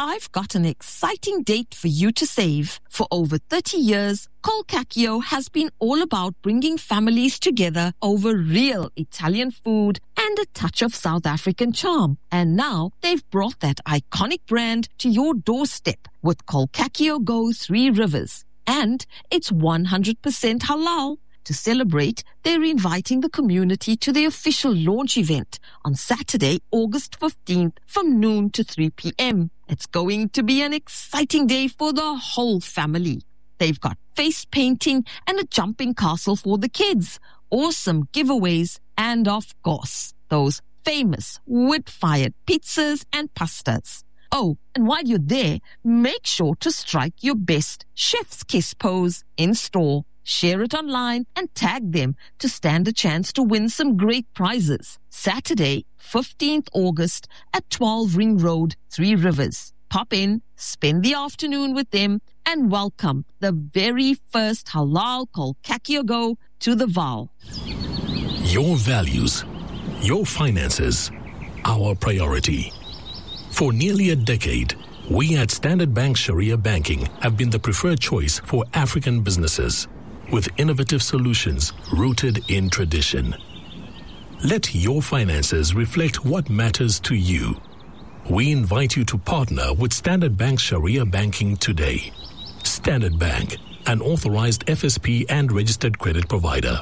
I've got an exciting date for you to save. For over 30 years, Colcacchio has been all about bringing families together over real Italian food and a touch of South African charm. And now they've brought that iconic brand to your doorstep with Colcacchio Go 3 Rivers. And it's 100% halal. To celebrate, they're inviting the community to the official launch event on Saturday, August 15th from noon to 3 p.m. It's going to be an exciting day for the whole family. They've got face painting and a jumping castle for the kids, awesome giveaways, and of course, those famous wood-fired pizzas and pastas. Oh, and while you're there, make sure to strike your best chef's kiss pose in store. Share it online and tag them to stand a chance to win some great prizes. Saturday, 15th August at 12 Ring Road, 3 Rivers. Pop in, spend the afternoon with them, and welcome the very first halal Colcacchio Go to the Vaal. Your values, your finances, our priority. For nearly a decade, we at Standard Bank Sharia Banking have been the preferred choice for African businesses, with innovative solutions rooted in tradition. Let your finances reflect what matters to you. We invite you to partner with Standard Bank Sharia Banking today. Standard Bank, an authorized FSP and registered credit provider.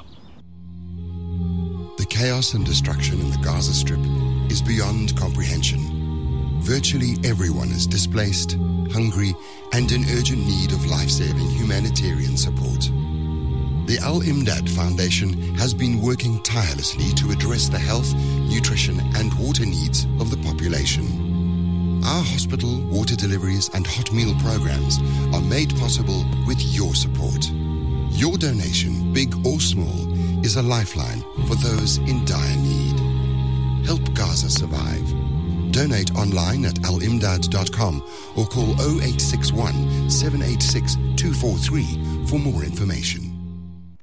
The chaos and destruction in the Gaza Strip is beyond comprehension. Virtually everyone is displaced, hungry, and in urgent need of life-saving humanitarian support. The Al-Imdad Foundation has been working tirelessly to address the health, nutrition, and water needs of the population. Our hospital, water deliveries, and hot meal programs are made possible with your support. Your donation, big or small, is a lifeline for those in dire need. Help Gaza survive. Donate online at alimdad.com or call 0861 786 243 for more information.